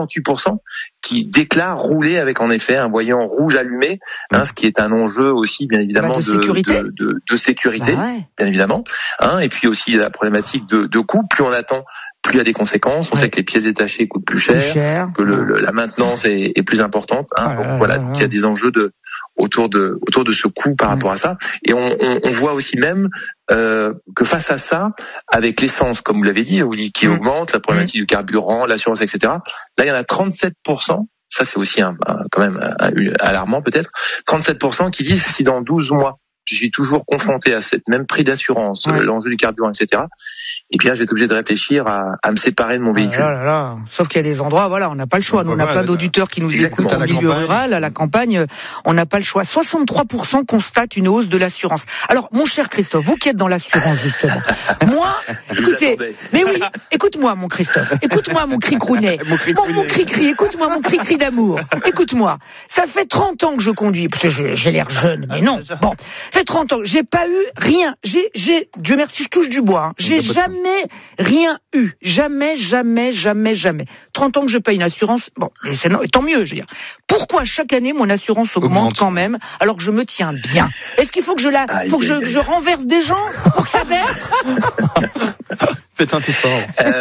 38% qui déclarent rouler avec en effet un voyant rouge allumé, ce qui est un enjeu aussi bien évidemment de sécurité, bien évidemment, et puis aussi la problématique de coût. Plus on attend, plus il y a des conséquences. On sait que les pièces détachées coûtent plus cher, que la maintenance est plus importante. Donc il y a des enjeux autour de ce coût par rapport à ça. Et on voit aussi même que face à ça, avec l'essence, comme vous l'avez dit, qui augmente, la problématique du carburant, l'assurance, etc. Là, il y en a 37%. Ça, c'est aussi quand même alarmant peut-être. 37% qui disent si dans 12 mois, je suis toujours confronté à cette même prix d'assurance, l'enjeu du carburant, etc. Et puis là, je vais être obligé de réfléchir à me séparer de mon véhicule. Sauf qu'il y a des endroits, on n'a pas le choix. Nous, on a plein d'auditeurs qui nous écoutent en milieu rural, à la campagne. On n'a pas le choix. 63% constatent une hausse de l'assurance. Alors, mon cher Christophe, vous qui êtes dans l'assurance, justement. Moi, écoutez, mais oui, écoute-moi, mon Christophe. Écoute-moi, mon cri-crounet. Mon cri-cri, écoute-moi, mon cri-cri d'amour. Écoute-moi. Ça fait 30 ans que je conduis. Parce que j'ai l'air jeune, mais non. Bon. Ça fait 30 ans, j'ai pas eu rien. Dieu merci, je touche du bois. J'ai jamais rien eu. Jamais. 30 ans que je paye une assurance. Bon, et tant mieux, je veux dire. Pourquoi chaque année mon assurance augmente quand même, alors que je me tiens bien? Est-ce qu'il faut que je renverse des gens pour que ça baisse? Faites un effort.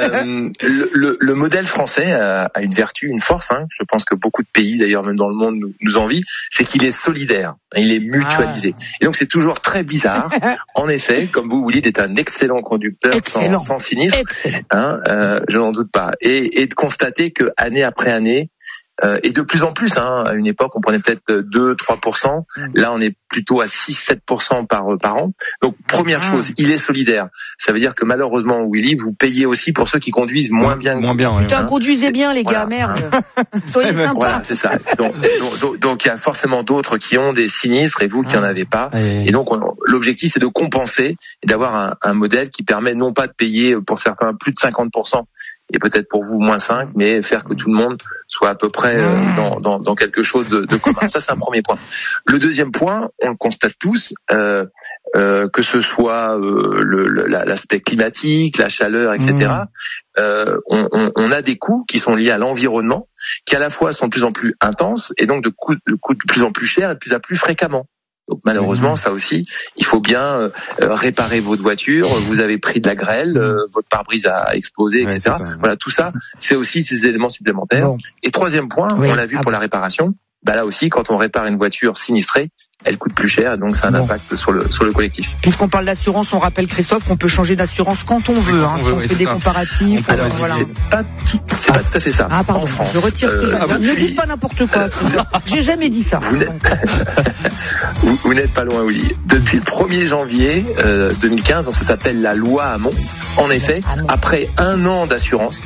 Le modèle français a une vertu, une force. Je pense que beaucoup de pays, d'ailleurs même dans le monde, nous envient. C'est qu'il est solidaire. Il est mutualisé. Et donc c'est toujours très bizarre. En effet, comme vous dites, est un excellent conducteur sans sinistre. Je n'en doute pas. Et de constater que année après année, et de plus en plus, à une époque, on prenait peut-être 2-3%. Là, on est plutôt à 6-7% par an. Donc, première chose, il est solidaire. Ça veut dire que malheureusement, Willy, vous payez aussi pour ceux qui conduisent moins bien. Putain, conduisez bien, les gars, merde. Soyez sympas. Voilà, c'est ça. Donc, il y a forcément d'autres qui ont des sinistres et vous qui en avez pas. Et donc, l'objectif, c'est de compenser et d'avoir un modèle qui permet non pas de payer pour certains plus de 50%. Et peut-être pour vous moins 5, mais faire que tout le monde soit à peu près dans quelque chose de commun. Ça, c'est un premier point. Le deuxième point, on le constate tous, que ce soit l'aspect climatique, la chaleur, etc. On a des coûts qui sont liés à l'environnement, qui à la fois sont de plus en plus intenses et donc de coûts de plus en plus chers et de plus en plus fréquemment. Donc malheureusement, ça aussi, il faut bien réparer votre voiture. Vous avez pris de la grêle, votre pare-brise a explosé, etc. Voilà, tout ça, c'est aussi ces éléments supplémentaires. Et troisième point, on l'a vu pour la réparation. Là aussi, quand on répare une voiture sinistrée, elle coûte plus cher, donc ça a un impact sur le collectif. Puisqu'on parle d'assurance, on rappelle, Christophe, qu'on peut changer d'assurance quand on veut. Si on fait des comparatifs. C'est pas tout à fait ça. Pardon, en France, je retire ce que je viens de dire. Ne dites pas n'importe quoi. J'ai jamais dit ça. Vous n'êtes pas loin, Willy. Depuis le 1er janvier 2015, donc ça s'appelle la loi Hamon. En effet, après un an d'assurance,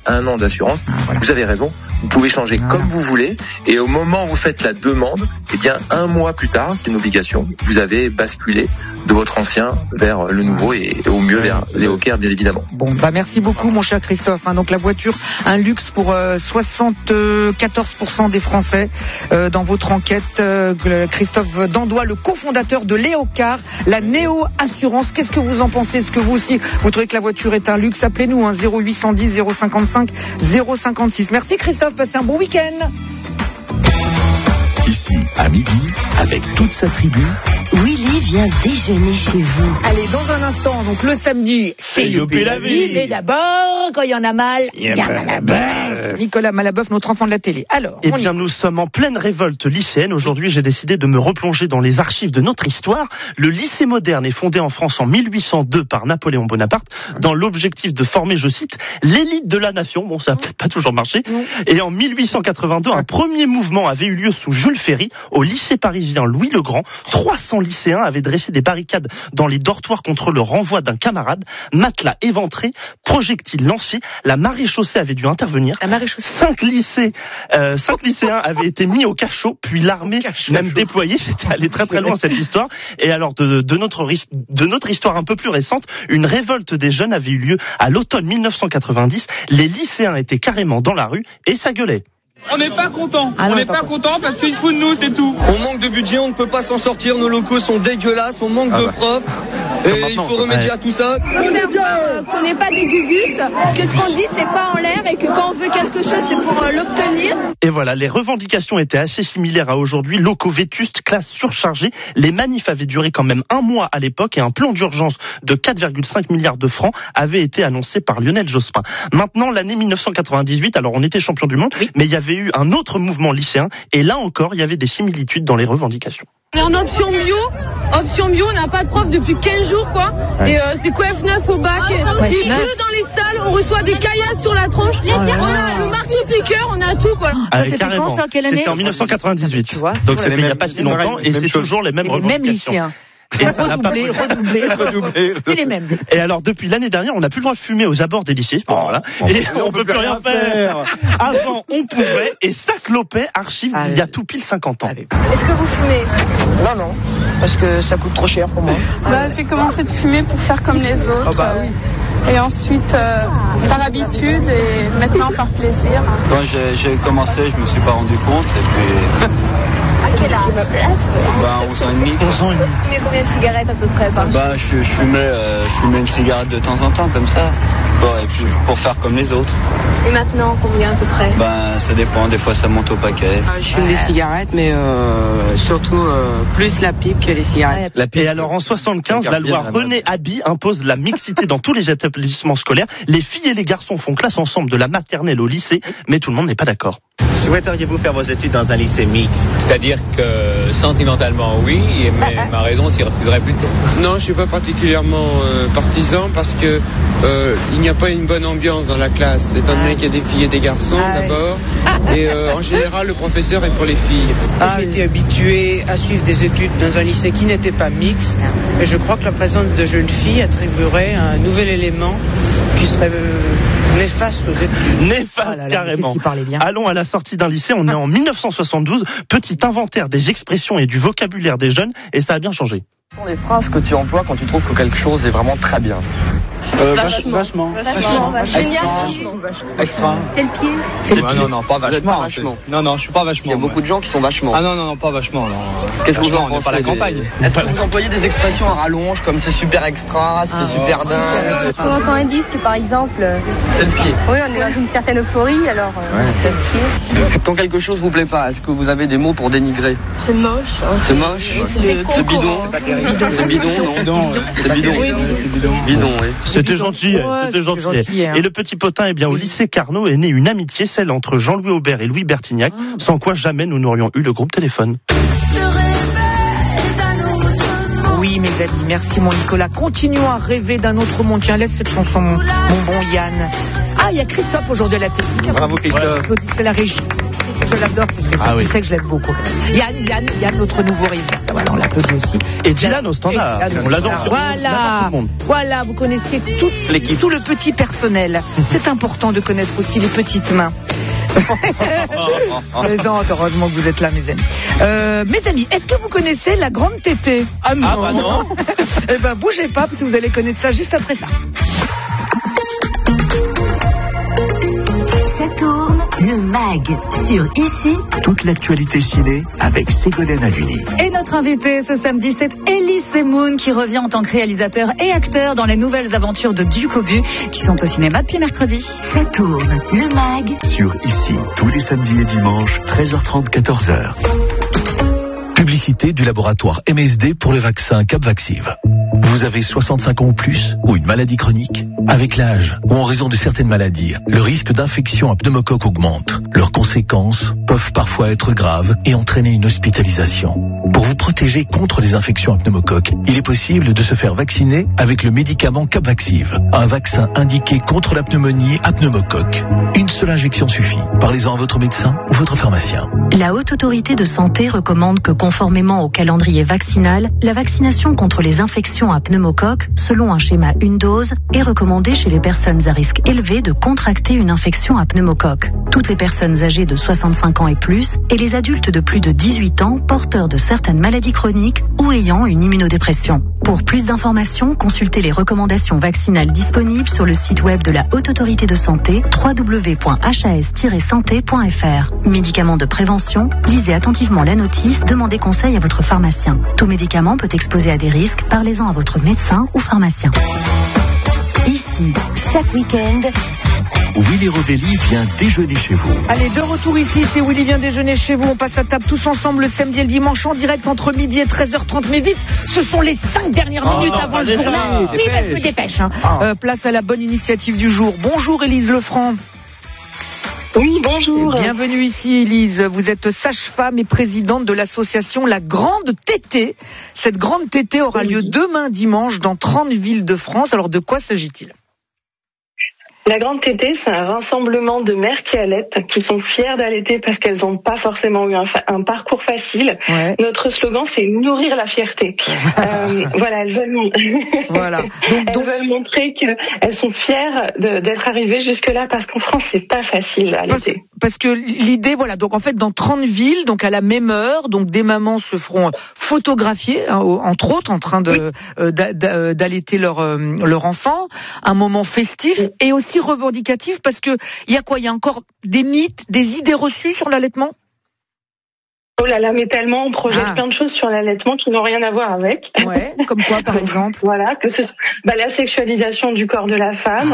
vous avez raison, vous pouvez changer comme vous voulez, et au moment où vous faites la demande, un mois plus tard, c'est une obligation, vous avez basculé de votre ancien vers le nouveau et au mieux vers les Hawker, bien évidemment. Bon, merci beaucoup, mon cher Christophe. Donc la voiture, un luxe pour 74% des Français dans votre enquête. Christophe Dandois, le cofondateur de Léocar, la Néo Assurance. Qu'est-ce que vous en pensez? Est-ce que vous aussi, vous trouvez que la voiture est un luxe? Appelez-nous 0810 055 056. Merci Christophe, passez un bon week-end. Ici, à midi, avec toute sa tribu, Willy vient déjeuner chez vous. Allez, dans un instant, donc le samedi, c'est Youpi la vie. Mais d'abord, quand il y en a mal, il y a Malaboeuf. Nicolas Malaboeuf, notre enfant de la télé. Alors, nous sommes en pleine révolte lycéenne. Aujourd'hui, j'ai décidé de me replonger dans les archives de notre histoire. Le lycée moderne est fondé en France en 1802 par Napoléon Bonaparte, dans l'objectif de former, je cite, l'élite de la nation. Bon, ça n'a peut-être pas toujours marché. Et en 1882, un premier mouvement avait eu lieu sous Jules Ferry, au lycée parisien Louis le Grand. 300 lycéens avaient dressé des barricades dans les dortoirs contre le renvoi d'un camarade. Matelas éventrés, projectiles lancés, la maréchaussée avait dû intervenir. 5 lycéens avaient été mis au cachot, puis l'armée même déployée. C'était allé très très loin cette histoire. Et alors de notre histoire un peu plus récente, une révolte des jeunes avait eu lieu à l'automne 1990. Les lycéens étaient carrément dans la rue et ça gueulait. On n'est pas content. Ah non, on n'est pas content parce qu'ils se foutent de nous, c'est tout. On manque de budget, on ne peut pas s'en sortir. Nos locaux sont dégueulasses, on manque de profs. Et il faut remédier à tout ça. Qu'on n'est pas des gugus, que ce qu'on dit c'est pas en l'air et que quand on veut quelque chose c'est pour l'obtenir. Et voilà, les revendications étaient assez similaires à aujourd'hui. Locaux vétustes, classes surchargées. Les manifs avaient duré quand même un mois à l'époque et un plan d'urgence de 4,5 milliards de francs avait été annoncé par Lionel Jospin. Maintenant, l'année 1998, alors on était champion du monde, mais il y avait eu un autre mouvement lycéen et là encore, il y avait des similitudes dans les revendications. On est en option bio, on n'a pas de prof depuis 15 jours quoi. Ouais. Et c'est quoi F9 au bac. Il pleut dans les salles, on reçoit des caillasses sur la tronche, on a le marteau-piqueur, on a tout quoi. C'était quand ça, quelle année? C'était en 1998, donc c'était il n'y a pas si longtemps et c'est toujours les mêmes revendications. Lycéens. Et ça n'a pas redoublé. C'est les mêmes. Et alors, depuis l'année dernière, on n'a plus le droit de fumer aux abords des lycées. Voilà. Et on peut plus rien faire. Avant, on pouvait, et ça clopait, archive il y a tout pile 50 ans. Est-ce que vous fumez? Non, parce que ça coûte trop cher pour moi. J'ai commencé de fumer pour faire comme les autres. Et ensuite, par habitude et maintenant par plaisir. Quand j'ai commencé, je me suis pas rendu compte. Et puis... À quel âge? 11 ans et demi. 11 ans et demi. Tu fumais combien de cigarettes à peu près par jour? Je fumais une cigarette de temps en temps comme ça. Et puis pour faire comme les autres. Et maintenant, combien à peu près? Ça dépend, des fois ça monte au paquet. Je fume des cigarettes, mais surtout plus la pipe que les cigarettes. Et alors en 75, la loi René Haby impose la mixité dans tous les établissements scolaires. Les filles et les garçons font classe ensemble de la maternelle au lycée, mais tout le monde n'est pas d'accord. Souhaiteriez-vous faire vos études dans un lycée mixte? C'est-à-dire que sentimentalement oui, mais ma raison s'y refuserait plutôt. Non, je suis pas particulièrement partisan parce que il n'y a pas une bonne ambiance dans la classe, étant donné qu'il y a des filles et des garçons d'abord, et en général le professeur est pour les filles. J'ai été habitué à suivre des études dans un lycée qui n'était pas mixte, et je crois que la présence de jeunes filles attribuerait un nouvel élément qui serait néfaste aux études. Néfaste carrément. Allons à la sortie d'un lycée, on est en 1972, petit inventaire des expressions et du vocabulaire des jeunes, et ça a bien changé. Ce sont les phrases que tu emploies quand tu trouves que quelque chose est vraiment très bien. Vachement. Génial. Extra. C'est le pied. Non, pas vachement. Non, je suis pas vachement. Il y a beaucoup de gens qui sont vachement. Ah non, pas vachement. Qu'est-ce que vous en pensez? On n'est pas à la campagne. Est-ce que vous employez des expressions à rallonge comme c'est super extra, c'est super dingue? Quand on entend un disque par exemple, c'est le pied. Oui, on est dans une certaine euphorie, alors c'est le pied. Quand quelque chose vous plaît pas, est-ce que vous avez des mots pour dénigrer? C'est moche. C'est moche. C'est bidon. C'est bidon, non? C'est bidon, oui. C'était gentil, c'était gentil. Et le petit potin, au lycée Carnot est née une amitié, celle entre Jean-Louis Aubert et Louis Bertignac, sans quoi jamais nous n'aurions eu le groupe Téléphone. Oui, mes amis, merci mon Nicolas. Continuons à rêver d'un autre monde. Tiens, laisse cette chanson, mon bon Yann. Ah, il y a Christophe aujourd'hui à la technique. Bravo Christophe. C'est la régie. Je l'adore, Christophe. Tu sais que je l'aime beaucoup. Yann, notre nouveau réalisateur. Voilà, on l'applaudit aussi. Et Dylan au standard. On l'adore. Voilà, vous connaissez tout le petit personnel. C'est important de connaître aussi les petites mains. Heureusement que vous êtes là, mes amis. Mes amis, est-ce que vous connaissez la grande tétée? Ah non. Eh ben, bougez pas, parce que vous allez connaître ça juste après ça. Le MAG sur ICI. Toute l'actualité ciné avec Ségolène Haluni. Et notre invité ce samedi, c'est Elie Semoun qui revient en tant que réalisateur et acteur dans les nouvelles aventures de Duc Aubu qui sont au cinéma depuis mercredi. Ça tourne. Le MAG sur ICI. Tous les samedis et dimanches, 13h30, 14h. Publicité du laboratoire MSD pour le vaccin Capvaxive. Vous avez 65 ans ou plus ou une maladie chronique? Avec l'âge ou en raison de certaines maladies, le risque d'infection à pneumocoque augmente. Leurs conséquences peuvent parfois être graves et entraîner une hospitalisation. Pour vous protéger contre les infections à pneumocoque, il est possible de se faire vacciner avec le médicament Capvaxive, un vaccin indiqué contre la pneumonie à pneumocoque. Une seule injection suffit. Parlez-en à votre médecin ou votre pharmacien. La Haute Autorité de Santé recommande que Conformément au calendrier vaccinal, la vaccination contre les infections à pneumocoque, selon un schéma une dose, est recommandée chez les personnes à risque élevé de contracter une infection à pneumocoque. Toutes les personnes âgées de 65 ans et plus, et les adultes de plus de 18 ans porteurs de certaines maladies chroniques ou ayant une immunodépression. Pour plus d'informations, consultez les recommandations vaccinales disponibles sur le site web de la Haute Autorité de Santé, www.has-santé.fr. Médicaments de prévention, lisez attentivement la notice, demandez conseil à votre pharmacien. Tout médicament peut exposer à des risques, parlez-en à votre médecin ou pharmacien. Ici, chaque week-end, Willy Rovelli vient déjeuner chez vous. Allez, de retour ici, c'est Willy vient déjeuner chez vous. On passe à table tous ensemble le samedi et le dimanche en direct entre midi et 13h30. Mais vite, ce sont les 5 dernières minutes avant le journal. Oui, mais je me dépêche. Place à la bonne initiative du jour. Bonjour Élise Lefranc. Oui, bonjour. Et bienvenue ici, Élise. Vous êtes sage-femme et présidente de l'association La Grande Tétée. Cette Grande Tétée aura lieu demain dimanche dans 30 villes de France. Alors, de quoi s'agit-il ? La Grande Tétée, c'est un rassemblement de mères qui allaitent, qui sont fières d'allaiter parce qu'elles n'ont pas forcément eu un parcours facile. Ouais. Notre slogan, c'est nourrir la fierté. Voilà, elles veulent, elles veulent montrer qu'elles sont fières d'être arrivées jusque-là parce qu'en France, c'est pas facile d'allaiter. Parce que l'idée, voilà, donc en fait, dans 30 villes, donc à la même heure, donc des mamans se feront photographier, hein, entre autres, en train d'allaiter leur enfant, un moment festif et aussi revendicatif, parce que il y a quoi ? Il y a encore des mythes, des idées reçues sur l'allaitement ? Oh là là, mais tellement, on projette plein de choses sur l'allaitement qui n'ont rien à voir avec. Ouais, comme quoi, par exemple ? Voilà, que ce la sexualisation du corps de la femme.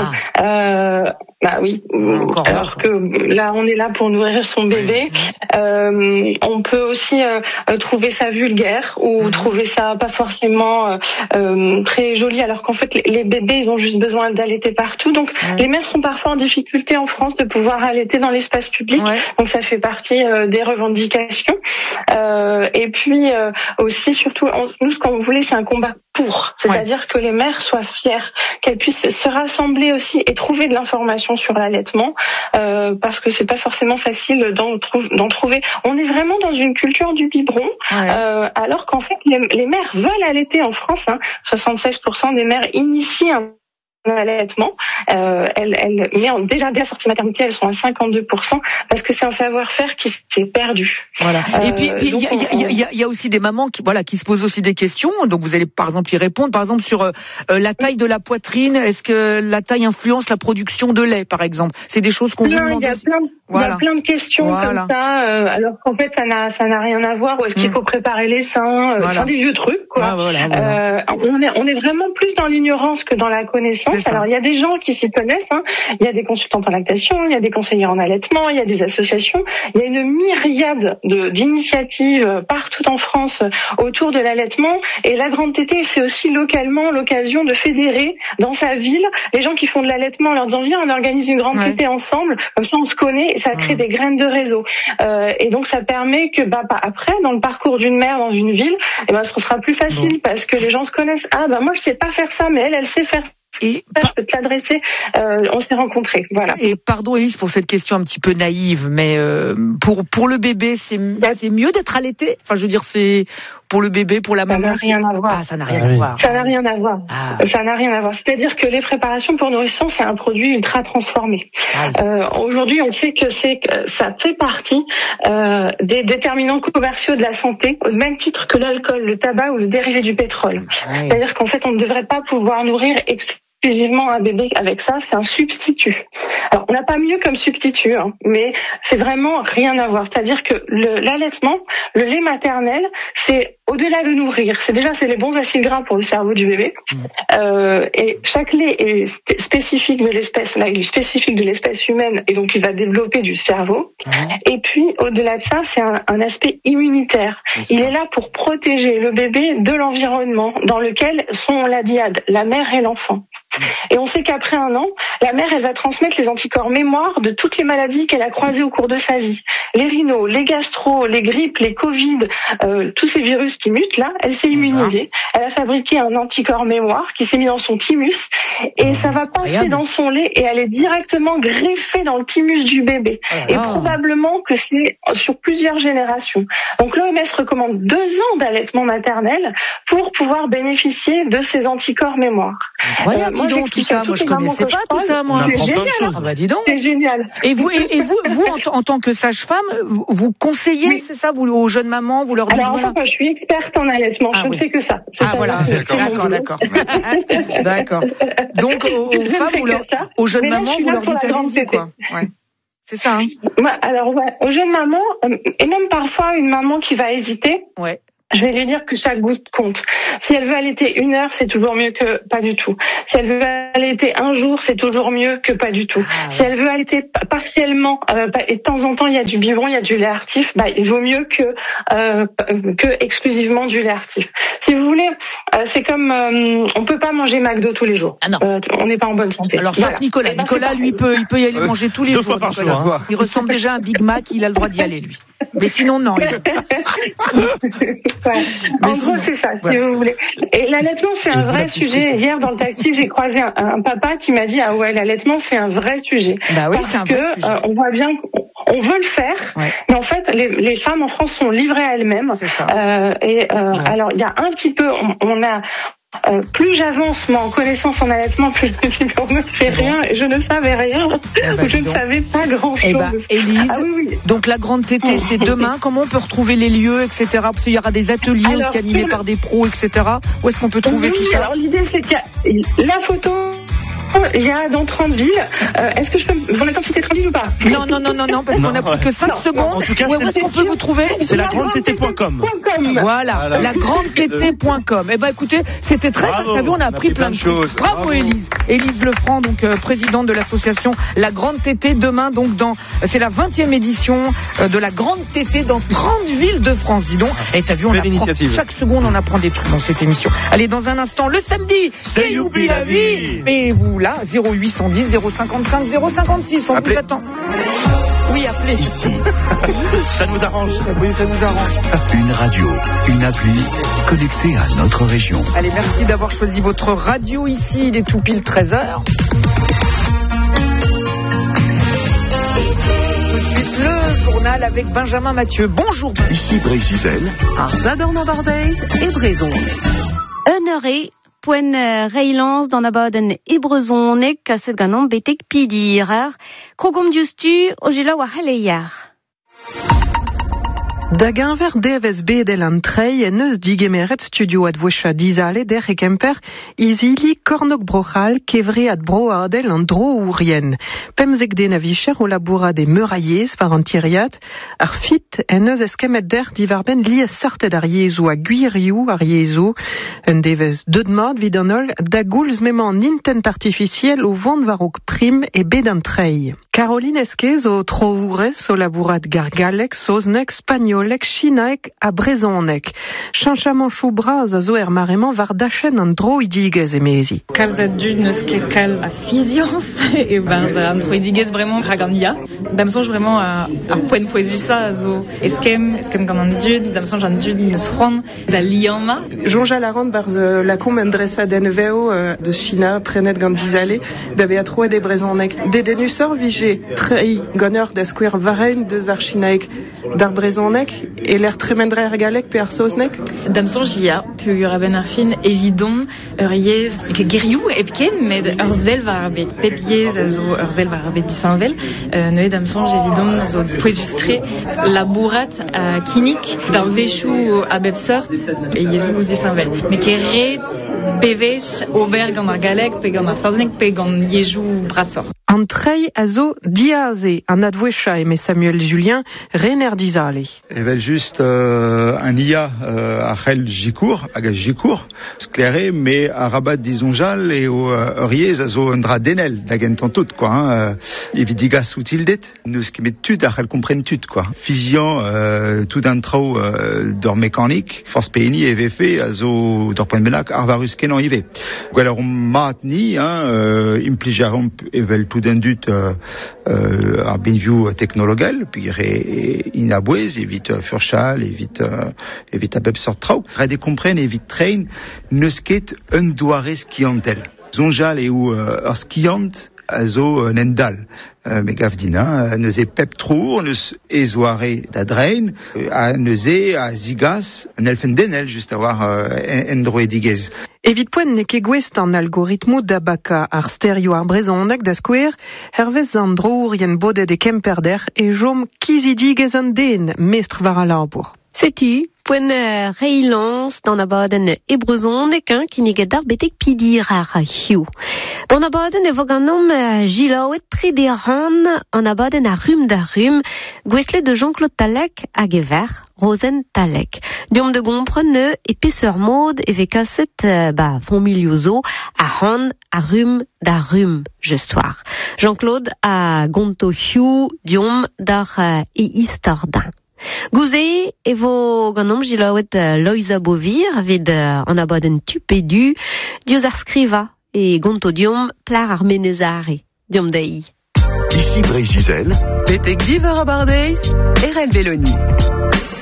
Bah oui, alors que là, on est là pour nourrir son bébé. On peut aussi trouver ça vulgaire ou trouver ça pas forcément très joli, alors qu'en fait, les bébés, ils ont juste besoin d'allaiter partout. Donc, les mères sont parfois en difficulté en France de pouvoir allaiter dans l'espace public. Donc, ça fait partie des revendications. Et puis aussi, surtout, nous, ce qu'on voulait, c'est un combat pour. C'est-à-dire que les mères soient fières, qu'elles puissent se rassembler aussi et trouver de l'information sur l'allaitement, parce que c'est pas forcément facile d'en trouver. On est vraiment dans une culture du biberon, alors qu'en fait, les mères veulent allaiter en France. 76% des mères initient un allaitement. Mais déjà dès la sortie maternité, elles sont à 52% parce que c'est un savoir-faire qui s'est perdu. Voilà. Et puis il y a aussi des mamans qui se posent aussi des questions. Donc vous allez par exemple y répondre, par exemple sur la taille de la poitrine. Est-ce que la taille influence la production de lait, par exemple ? C'est des choses qu'on vous demande. Il y a plein de questions comme ça. Alors qu'en fait ça n'a rien à voir. Ou est-ce qu'il faut préparer les seins ? Enfin des vieux trucs quoi. On est vraiment plus dans l'ignorance que dans la connaissance. Alors, il y a des gens qui s'y connaissent, Il y a des consultantes en lactation, il y a des conseillers en allaitement, il y a des associations. Il y a une myriade d'initiatives partout en France autour de l'allaitement. Et la Grande Tétée, c'est aussi localement l'occasion de fédérer dans sa ville les gens qui font de l'allaitement en leur disant, viens, on organise une Grande Tétée ensemble. Comme ça, on se connaît et ça crée des graines de réseau. Et donc, ça permet que, après, dans le parcours d'une mère dans une ville, ce sera plus facile parce que les gens se connaissent. Moi, je sais pas faire ça, mais elle sait faire ça. Et je peux te l'adresser, on s'est rencontrés, voilà. Et pardon Élise pour cette question un petit peu naïve, mais pour le bébé, c'est mieux d'être allaité ? Enfin, je veux dire, c'est pour le bébé, pour la maman. Ça n'a rien à voir. Ça n'a rien à voir. Ça n'a rien à voir. Ça n'a rien à voir. C'est-à-dire que les préparations pour nourrisson, c'est un produit ultra transformé. Aujourd'hui, on sait que ça fait partie des déterminants commerciaux de la santé, au même titre que l'alcool, le tabac ou le dérivé du pétrole. C'est-à-dire qu'en fait, on ne devrait pas pouvoir nourrir exclusivement un bébé avec ça, c'est un substitut. Alors, on n'a pas mieux comme substitut, mais c'est vraiment rien à voir. C'est-à-dire que l'allaitement, le lait maternel, c'est au-delà de nourrir. C'est les bons acides gras pour le cerveau du bébé. Et chaque lait est spécifique de l'espèce. Là, il est spécifique de l'espèce humaine et donc il va développer du cerveau. Et puis, au-delà de ça, c'est un aspect immunitaire. Il est là pour protéger le bébé de l'environnement dans lequel sont la dyade, la mère et l'enfant. Et on sait qu'après 1 an, la mère, elle va transmettre les anticorps mémoire de toutes les maladies qu'elle a croisées au cours de sa vie. les rhinos, les gastro, les grippes, les Covid, tous ces virus qui mutent là, elle s'est immunisée. Elle a fabriqué un anticorps mémoire qui s'est mis dans son thymus et ça va passer dans son lait et elle est directement greffée dans le thymus du bébé. Et probablement que c'est sur plusieurs générations. Donc l'OMS recommande 2 ans d'allaitement maternel pour pouvoir bénéficier de ces anticorps mémoire. Dis donc tout ça, moi je connaissais pas tout ça, moi. C'est génial. Dis donc. C'est génial. Et vous en tant que sage-femme, vous conseillez, c'est ça, vous aux jeunes mamans, vous leur dites. Alors en fait, moi, je suis experte en allaitement. Je ne fais que ça. Voilà. D'accord. D'accord. Donc aux femmes, aux jeunes mamans, vous leur dites allez-y, quoi. Ouais. C'est ça. Alors aux jeunes mamans, et même parfois une maman qui va hésiter. Ouais. Je vais lui dire que chaque goutte compte. Si elle veut allaiter 1 heure, c'est toujours mieux que pas du tout. Si elle veut allaiter 1 jour, c'est toujours mieux que pas du tout. Si elle veut allaiter partiellement, et de temps en temps il y a du biberon, il y a du lait actif, il vaut mieux que exclusivement du lait actif. Si vous voulez, c'est comme on peut pas manger McDo tous les jours. Ah non. On n'est pas en bonne santé. Alors sauf Nicolas. Nicolas, lui, il peut y aller manger tous les jours. Nicolas. Il ressemble déjà à un Big Mac, il a le droit d'y aller, lui. Mais sinon, non. En gros, c'est ça, si vous voulez. Et l'allaitement, c'est un vrai sujet. Hier, dans le taxi, j'ai croisé un papa qui m'a dit « Ah ouais, l'allaitement, c'est un vrai sujet. » Parce que on voit bien qu'on veut le faire, mais en fait, les femmes en France sont livrées à elles-mêmes. Alors, il y a un petit peu, on a... plus j'avance moi en connaissance en allaitement, plus je me dis on ne fait rien et je ne savais rien ou je ne savais pas grand chose. Élise, donc la grande tétée c'est demain. Comment on peut retrouver les lieux, etc. Parce qu'il y aura des ateliers aussi animés par des pros, etc. Où est-ce qu'on peut trouver tout ça? Alors l'idée c'est qu'il y a la photo. Il y a dans 30 villes. Est-ce que je peux vous mettre en citer 30 villes ou pas? Non, parce qu'on n'a plus que 5 secondes. En tout cas, où est-ce qu'on peut vous trouver? C'est lagrandetté.com. Voilà, lagrandetté.com. Eh ben, écoutez, c'était très bien. On a appris plein de choses. Bravo, Élise. Élise Lefranc, donc présidente de l'association La Grande Tétée. Demain, donc, c'est la 20e édition de la Grande Tétée dans 30 villes de France. Dis donc. Et t'as vu, on apprend chaque seconde, on apprend des trucs dans cette émission. Allez, dans un instant, le samedi, c'est Youpi la vie. Et vous, là, 0810 055 056, on vous attend. Oui, appelez. Ici. Ça nous arrange. Oui, ça nous arrange. Une radio, une appli connectée à notre région. Allez, merci d'avoir choisi votre radio ici. Il est tout pile 13h. Tout de suite, le journal avec Benjamin Mathieu. Bonjour. Ici Brézizel. Arzadorno Barbeis et Brezon. Poen reilans dans abaden ibrezonek a set ganon betek pidirar. Krogom justu ojela wa haleiar. Dagenver DFSB del antrei neus digemeret studio ad vocha dizale der ekemper izili kornok brochal kevre ad broadel an dro ourien. Pemzek de navicher o laboura de meuraiez par antiriat ar fit neus eskemet der divarben lies sorted ar yezu a guiriou ar yezu un devez deudmad vidanol da goulz memant intent artificiel o vont varok prim e bed antrei. Caroline Esquez o trourez o labourat gargalek soznek spagnolek chinaek a brezonek. Chanchaman choubraz a zo marement var dachen an droidigez emezi. Kalz a dud neus ket kalz a fizians e an droidigez vraiment ragania. Damsonj vraiment a poen poezusa a zo eskem gant an dud, damsonj an dud neus c'hoant da lianma. Jonja larand barz la komendresa denveo de China prenet gant dizale da be a troet e brezonek. Dedenusor vije trei gonner da skouer vareun deus ar chinaek d'ar brezonek et l'air tremendrer galek pe ar soznek. Damsonj ia pugur a ben ar fin evidon ur yez geriou epken med ur zel var bet pepiez a zo ur zel var bet disanvel neuet damsonj evidon zo poezustre labourat a kinik d'ar vechou a bep sort e yezou disanvel. Me keret pevech ober gant ar galek pe gant ar saznek pe gant yezou brasor. Antrei a zo diaze an advouecha eme Samuel Julien rener dizale. Evel just un IA a c'hell jikour, hag a jikour, sklere, me a rabat dizonjal e o riez a zo un dra denel da gentan tout, quoi. Evit digas outildet, neus kemet tud a c'hell kompren tud, quoi. Fizian tout un trao d'or mécanique, force peini eve fe a zo d'or poen benak ar varus kenan ive. Gwell ar mat ni, implijarom evel tout goudendut ar benvioù technologel, puis inabouez, evit furchal, evit a bep sort traoù. Rede kompren evit train neus ket un doare skiantel. Zonjal eo ar skiant a zo nendal. Me gav dina, neus e pep trour, neus e zoare da drein, neus e a zigas un elfendenel just a war en droedigez. Evit poen ne ket gwest an algoritmou da baka ar stereo ar brezhoneg da skouer, hervez an drourien bodet e kemperder e jom kizidigez an den mestr war a labour. Setu, poen reilans d'an abadenn e brezhoneg ki neget dar betek pidir ar hiou. D'an abadenn e vog an nom jilaouet tre de ran an abadenn a rum da rum, gweslet de Jean-Claude Talek hag e ver, Rosen Talek. Diom de gompren e peseur mod e ve kaset fomiliozo a ran a rum da rum jestoir. Jean-Claude a gonto hiou diom dar e istardin. Gouze e vo ganom jilaouet Loïsa Bovir vid an abadenn tupedu dioz ar skriva e gonto diom plar ar menezare. Diom dei. Ici Brésil. Petek diver a bardeiz, Erel Belloni.